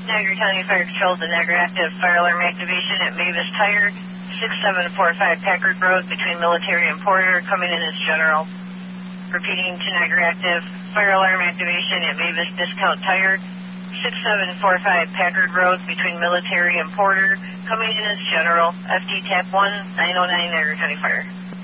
Niagara County Fire Control, the Niagara Active Fire Alarm Activation at Mavis Tire, 6745 Packard Road between Military and Porter, coming in as general. Repeating to Niagara Active Fire Alarm Activation at Mavis Discount Tire, 6745 Packard Road between Military and Porter, coming in as general. FD Tap 1, 909 Niagara County Fire.